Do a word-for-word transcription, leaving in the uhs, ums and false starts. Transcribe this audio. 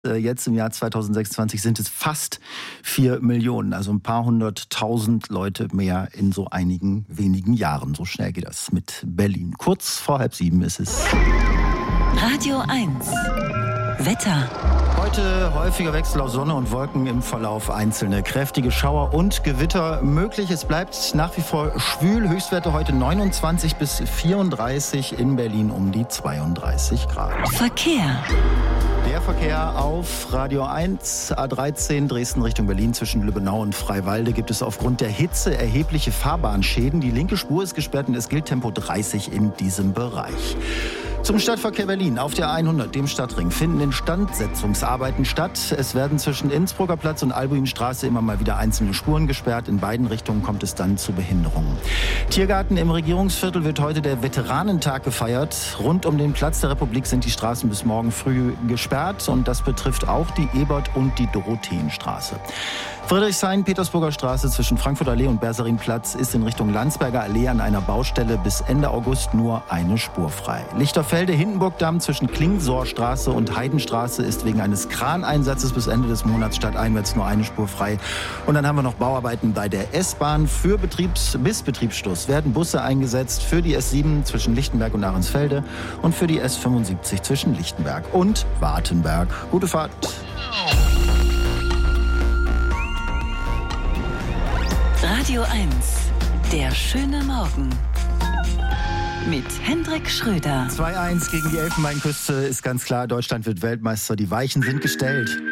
Jetzt im Jahr zweitausendsechsundzwanzig sind es fast vier Millionen, also ein paar hunderttausend Leute mehr in so einigen wenigen Jahren. So schnell geht das mit Berlin. Kurz vor halb sieben ist es. Radio eins. Wetter. Heute häufiger Wechsel aus Sonne und Wolken, im Verlauf einzelne kräftige Schauer und Gewitter möglich. Es bleibt nach wie vor schwül. Höchstwerte heute neunundzwanzig bis vierunddreißig, in Berlin um die zweiunddreißig Grad. Verkehr. Der Verkehr auf Radio eins, A dreizehn, Dresden Richtung Berlin zwischen Lübbenau und Freiwalde gibt es aufgrund der Hitze erhebliche Fahrbahnschäden. Die linke Spur ist gesperrt und es gilt Tempo dreißig in diesem Bereich. Zum Stadtverkehr Berlin. Auf der hundert, dem Stadtring, finden Instandsetzungsarbeiten statt. Es werden zwischen Innsbrucker Platz und Albuinstraße immer mal wieder einzelne Spuren gesperrt. In beiden Richtungen kommt es dann zu Behinderungen. Tiergarten im Regierungsviertel wird heute der Veteranentag gefeiert. Rund um den Platz der Republik sind die Straßen bis morgen früh gesperrt. Und das betrifft auch die Ebert- und die Dorotheenstraße. Friedrichshain, Petersburger Straße zwischen Frankfurter Allee und Berserinplatz ist in Richtung Landsberger Allee an einer Baustelle bis Ende August nur eine Spur frei. Lichterfelde, Hindenburgdamm zwischen Klingsorstraße und Heidenstraße ist wegen eines Kraneinsatzes bis Ende des Monats stadteinwärts nur eine Spur frei. Und dann haben wir noch Bauarbeiten bei der S-Bahn. Für Betriebs- bis Betriebsschluss werden Busse eingesetzt für die S sieben zwischen Lichtenberg und Ahrensfelde und für die S fünfundsiebzig zwischen Lichtenberg und Wartenberg. Gute Fahrt! Radio eins, der schöne Morgen. Mit Hendrik Schröder. zwei eins gegen die Elfenbeinküste ist ganz klar. Deutschland wird Weltmeister. Die Weichen sind gestellt.